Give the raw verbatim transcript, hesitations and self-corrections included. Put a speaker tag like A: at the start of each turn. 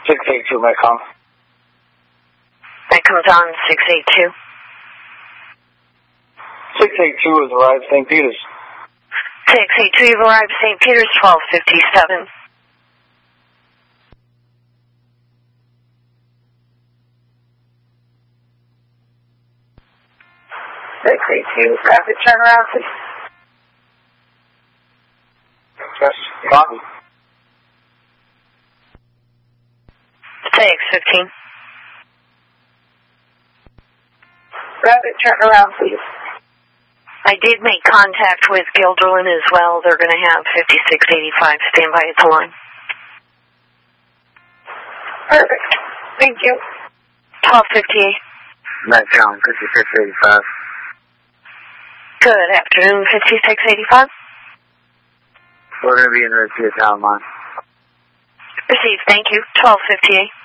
A: six eight two, Metcom.
B: That comes on six eight two.
A: six eight two has arrived Saint Peter's.
B: six eight two, you've arrived Saint Peter's, twelve fifty-seven. six eight two, rapid turnaround, please.
A: Yes, copy.
B: six fifteen.
C: Rapid turnaround, please.
B: I did make contact with Guilderland as well. They're going to have fifty-six eighty-five stand by at the line.
C: Perfect. Thank you.
B: twelve fifty-eight.
A: Metcom, fifty-six eighty-five.
B: Good afternoon, fifty-six eighty-five.
A: We're going to be in the Town line.
B: Received, thank you. twelve fifty-eight.